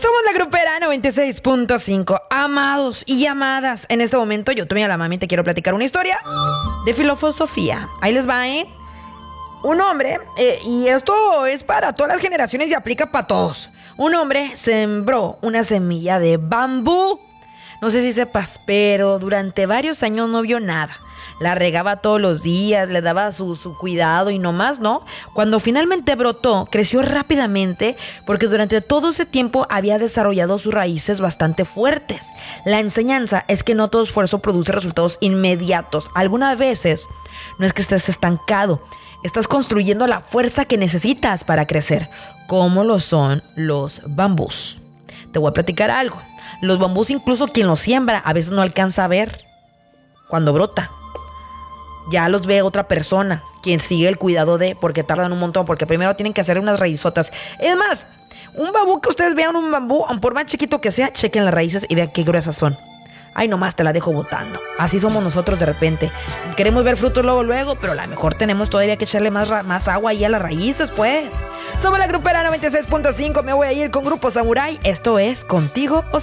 Somos la grupera 96.5. Amados y amadas, en este momento yo, Toña la Mami, te quiero platicar una historia de filosofía. Ahí les va, Un hombre, y esto es para todas las generaciones y aplica para todos. Un hombre sembró una semilla de bambú. No sé si sepas, pero durante varios años no vio nada. La regaba todos los días, le daba su cuidado y no más, ¿no? Cuando finalmente brotó, creció rápidamente porque durante todo ese tiempo había desarrollado sus raíces bastante fuertes. La enseñanza es que no todo esfuerzo produce resultados inmediatos. Algunas veces no es que estés estancado, estás construyendo la fuerza que necesitas para crecer, como lo son los bambús. Te voy a platicar algo. Los bambús, incluso quien los siembra, a veces no alcanza a ver cuando brota. Ya los ve otra persona, quien sigue el cuidado de, porque tardan un montón, porque primero tienen que hacer unas raízotas. Es más, un bambú que ustedes vean, un bambú, por más chiquito que sea, chequen las raíces y vean qué gruesas son. Ay, nomás te la dejo botando. Así somos nosotros de repente. Queremos ver frutos luego, pero a lo mejor tenemos todavía que echarle más agua ahí a las raíces, pues. Somos la grupera 96.5, me voy a ir con Grupo Samurai. Esto es Contigo o